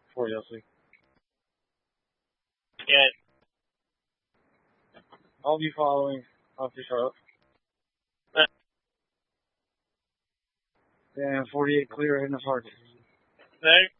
for you, see. Yeah. I'll be following Officer Charlotte. Yeah, 48 clear in the park. Right.